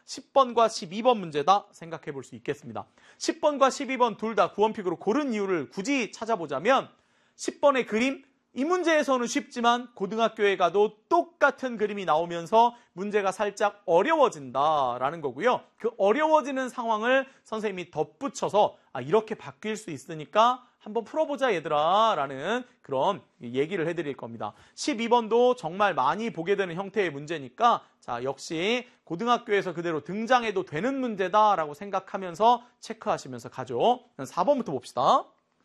10번과 12번 문제다 생각해 볼 수 있겠습니다. 10번과 12번 둘 다 구원픽으로 고른 이유를 굳이 찾아보자면 10번의 그림, 이 문제에서는 쉽지만 고등학교에 가도 똑같은 그림이 나오면서 문제가 살짝 어려워진다라는 거고요. 그 어려워지는 상황을 선생님이 덧붙여서 이렇게 바뀔 수 있으니까 한번 풀어보자 얘들아 라는 그런 얘기를 해드릴 겁니다. 12번도 정말 많이 보게 되는 형태의 문제니까 자 역시 고등학교에서 그대로 등장해도 되는 문제다라고 생각하면서 체크하시면서 가죠. 4번부터 봅시다.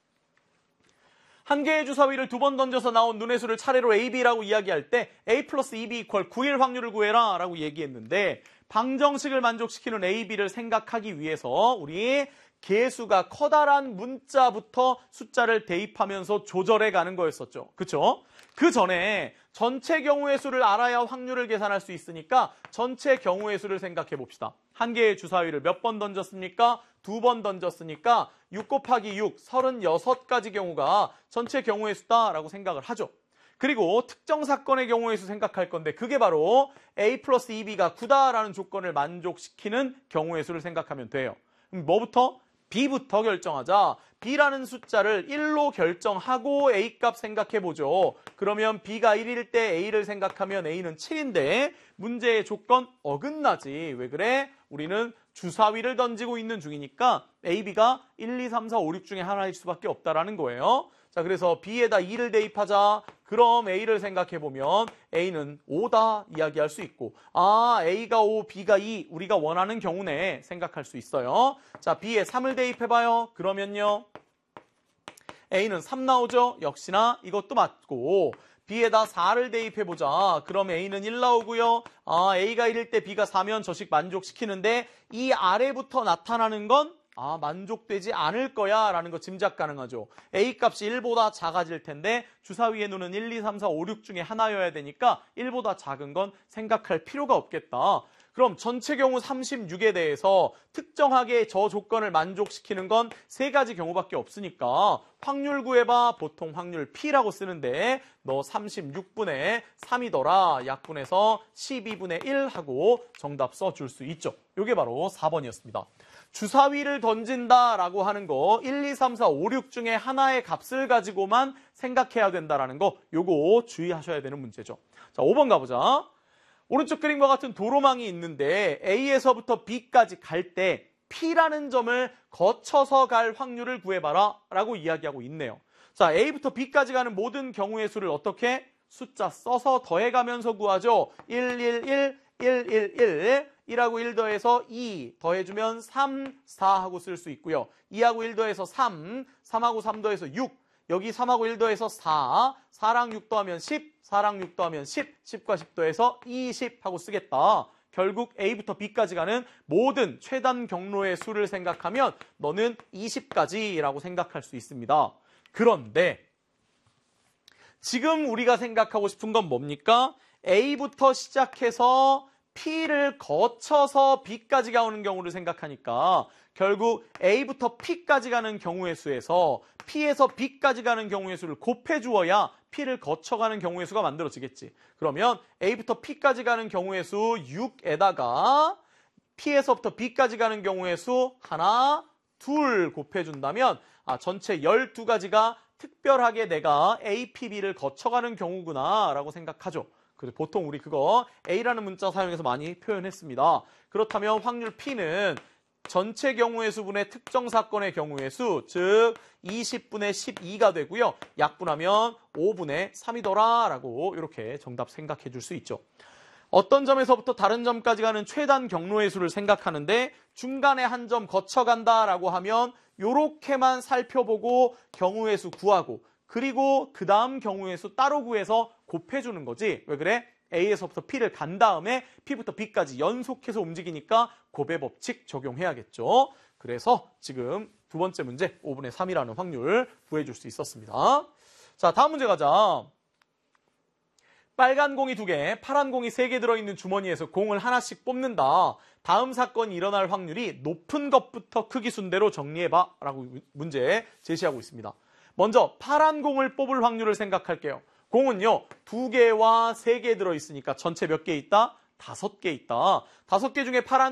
한 개의 주사위를 두 번 던져서 나온 눈의 수를 차례로 A, B라고 이야기할 때 A 플러스 2B 이퀄 9일 확률을 구해라 라고 얘기했는데 방정식을 만족시키는 A, B를 생각하기 위해서 우리 개수가 커다란 문자부터 숫자를 대입하면서 조절해 가는 거였었죠. 그쵸? 그 전에 전체 경우의 수를 알아야 확률을 계산할 수 있으니까 전체 경우의 수를 생각해 봅시다. 한 개의 주사위를 몇 번 던졌습니까? 2번 던졌으니까 6 곱하기 6, 36가지 경우가 전체 경우의 수다라고 생각을 하죠. 그리고 특정 사건의 경우의 수 생각할 건데 그게 바로 A 플러스 2B가 9다라는 조건을 만족시키는 경우의 수를 생각하면 돼요. 그럼 뭐부터? B부터 결정하자. B라는 숫자를 1로 결정하고 A 값 생각해보죠. 그러면 B가 1일 때 A를 생각하면 A는 7인데 문제의 조건 어긋나지. 왜 그래? 우리는 주사위를 던지고 있는 중이니까 A, B가 1, 2, 3, 4, 5, 6 중에 하나일 수밖에 없다라는 거예요. 자, 그래서 B에다 2를 대입하자. 그럼 A를 생각해보면 A는 5다 이야기할 수 있고 A가 5, B가 2 우리가 원하는 경우네 생각할 수 있어요. 자, B에 3을 대입해봐요. 그러면요. A는 3 나오죠. 역시나 이것도 맞고 B에다 4를 대입해보자. 그럼 A는 1 나오고요. A가 1일 때 B가 4면 저식 만족시키는데 이 아래부터 나타나는 건 만족되지 않을 거야 라는 거 짐작 가능하죠. A 값이 1보다 작아질 텐데 주사위의 눈은 1, 2, 3, 4, 5, 6 중에 하나여야 되니까 1보다 작은 건 생각할 필요가 없겠다. 그럼 전체 경우 36에 대해서 특정하게 저 조건을 만족시키는 건 3가지 경우밖에 없으니까 확률 구해봐. 보통 확률 P라고 쓰는데 너 36분의 3이더라. 약분해서 12분의 1 하고 정답 써줄 수 있죠. 이게 바로 4번이었습니다. 주사위를 던진다라고 하는 거 1, 2, 3, 4, 5, 6 중에 하나의 값을 가지고만 생각해야 된다라는 거 요거 주의하셔야 되는 문제죠. 자, 5번 가보자. 오른쪽 그림과 같은 도로망이 있는데 A에서부터 B까지 갈 때 P라는 점을 거쳐서 갈 확률을 구해봐라 라고 이야기하고 있네요. 자, A부터 B까지 가는 모든 경우의 수를 어떻게? 숫자 써서 더해가면서 구하죠. 1, 1, 1, 1, 1, 1 1하고 1 더해서 2 더해주면 3, 4 하고 쓸 수 있고요. 2하고 1 더해서 3, 3하고 3 더해서 6 여기 3하고 1 더해서 4, 4랑 6 더하면 10, 4랑 6 더하면 10, 10과 10 더해서 20 하고 쓰겠다. 결국 A부터 B까지 가는 모든 최단 경로의 수를 생각하면 너는 20까지라고 생각할 수 있습니다. 그런데 지금 우리가 생각하고 싶은 건 뭡니까? A부터 시작해서 P를 거쳐서 B까지 가는 경우를 생각하니까 결국 A부터 P까지 가는 경우의 수에서 P에서 B까지 가는 경우의 수를 곱해 주어야 P를 거쳐가는 경우의 수가 만들어지겠지. 그러면 A부터 P까지 가는 경우의 수 6에다가 P에서부터 B까지 가는 경우의 수 하나, 둘 곱해준다면 전체 12가지가 특별하게 내가 A, P, B를 거쳐가는 경우구나 라고 생각하죠. 그래서 보통 우리 그거 A라는 문자 사용해서 많이 표현했습니다. 그렇다면 확률 P는 전체 경우의 수분의 특정 사건의 경우의 수, 즉 20분의 12가 되고요. 약분하면 5분의 3이더라 라고 이렇게 정답 생각해 줄 수 있죠. 어떤 점에서부터 다른 점까지 가는 최단 경로의 수를 생각하는데 중간에 한 점 거쳐간다라고 하면 이렇게만 살펴보고 경우의 수 구하고 그리고 그 다음 경우의 수 따로 구해서 곱해주는 거지. 왜 그래? A에서부터 P를 간 다음에 P부터 B까지 연속해서 움직이니까 곱의 법칙 적용해야겠죠. 그래서 지금 두 번째 문제 5분의 3이라는 확률 구해줄 수 있었습니다. 자, 다음 문제 가자. 빨간 공이 2개, 파란 공이 3개 들어있는 주머니에서 공을 하나씩 뽑는다. 다음 사건이 일어날 확률이 높은 것부터 크기 순대로 정리해봐 라고 문제 제시하고 있습니다. 먼저 파란 공을 뽑을 확률을 생각할게요. 공은요 2개와 3개 들어있으니까 전체 몇 개 있다? 5개 있다. 5개 중에 파란